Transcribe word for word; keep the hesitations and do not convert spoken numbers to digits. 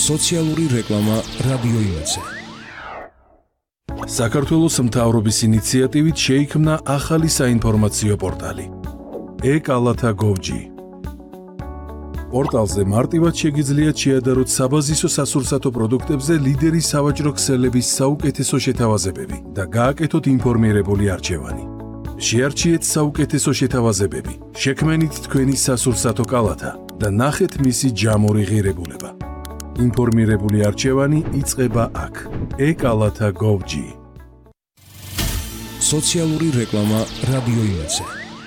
სოციალური რეკლამა რადიო იმედზე. საქართველოს მთავრობის ინიციატივით შეიქმნა ახალი საინფორმაციო პორტალი e-კალათა gov punkt g. პორტალზე მარტივად შეგიძლიათ შეადაროთ საბაზისო სასურსათო პროდუქტებზე ლიდერი სავაჭრო ქსელების საუკეთესო შეთავაზებები და გააკეთოთ ინფორმირებული არჩევანი. შეარჩიეთ საუკეთესო შეთავაზებები, შექმენით თქვენი სასურსათო კალათა და ნახეთ მისი ჯამური ღირებულება. ინფორმირებული არჩევანი იწყება აქ. e-კალათა gov punkt g. სოციალური რეკლამა რადიო იმედზე.